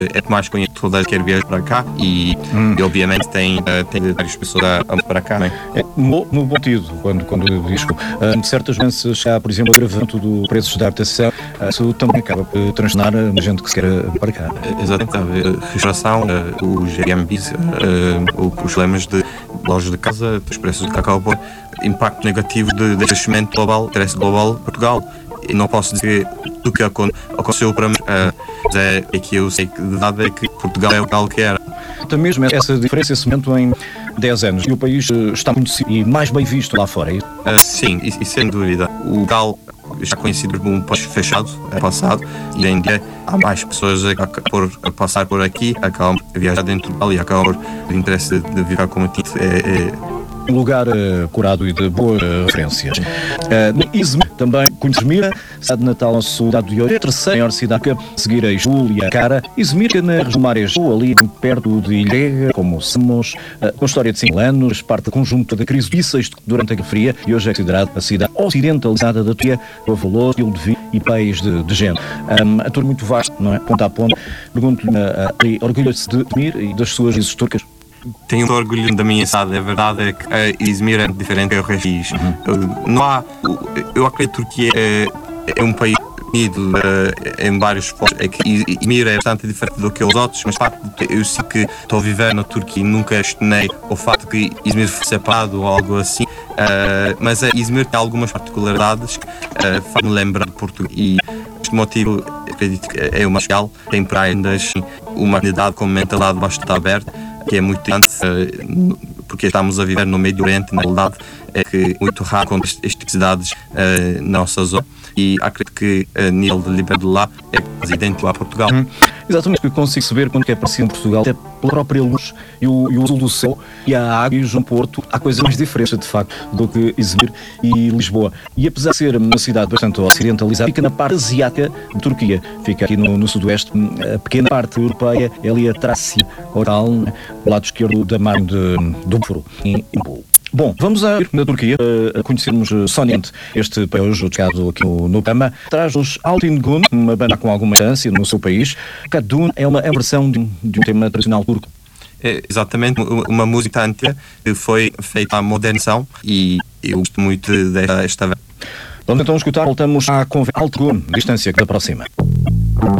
é mais conhecido, toda quer viajar para cá e obviamente tem várias pessoas a para cá, não é? No bom sentido, quando diz certas vezes há, por exemplo, o agravamento dos preços da habitação, isso também acaba por transtornar a gente que se quer para cá. Exatamente, a restauração, os Airbnbs, os problemas de lojas de casa, os preços que acabam por impacto negativo de crescimento global, interesse global de Portugal. E não posso dizer do que aconteceu para mim, mas é que eu sei que de verdade é que Portugal é o local que era. Então mesmo essa diferença, esse momento em 10 anos, e o país está muito e mais bem visto lá fora, é isso? Sim, e sem dúvida. O Portugal já conhecido como um país fechado, passado, e hoje em dia há mais pessoas a passar por aqui, acabam a viajar dentro de Portugal e acabam por interesse de viver como título. Um lugar curado e de boas referências. Izmir, também conheces Izmir, cidade natal na cidade de Ouro, a terceira maior cidade que a seguir a Júlia e a Cara. Izmir, que na região Marejão, ali perto de Ilhéga, como sabemos, com história de 5 anos, parte da conjunta da crise difíceis durante a Guerra Fria, e hoje é considerada a cidade ocidentalizada da Turquia, com valor, estilo de vida e país de gente. A tour muito vasto, não é? Ponta a ponta. Pergunto-lhe, orgulha-se de Izmir e das suas raízes turcas? Tenho muito orgulho da minha cidade, a verdade é que Izmir é diferente do resto do país. Não há, eu acredito que é um país unido em vários pontos. É que Izmir é bastante diferente do que os outros, mas de facto eu sei que estou a viver na Turquia e nunca estranhei o facto de que Izmir foi separado ou algo assim. Mas Izmir tem algumas particularidades que fazem-me lembrar de Portugal. E este motivo, acredito que é o mais real. Tem praias, uma comunidade com mentalidade bastante aberta, que é muito importante, porque estamos a viver no Médio Oriente, na realidade é que muito raro com estas cidades na nossa zona, e acredito que a nível de liberdade lá é quase idêntico a Portugal. Exatamente, porque eu consigo saber quando é parecido em Portugal, até pela própria luz e o azul do céu e a água e o João Porto, há coisas mais diferentes de facto do que Izmir e Lisboa. E apesar de ser uma cidade bastante ocidentalizada, fica na parte asiática de Turquia, fica aqui no sudoeste, a pequena parte europeia é ali a Trácia Oral, do lado esquerdo da margem do Bósforo, em Istambul. Bom, vamos ir na Turquia a conhecermos somente este país tocado aqui no Pama. Traz-nos Altın Gün, uma banda com alguma importância no seu país. Kadun é uma versão de um tema tradicional turco. É exatamente uma música antiga que foi feita à modernização e eu gosto muito desta versão. Vamos então escutar, voltamos à conversa Altın Gün, distância que da próxima.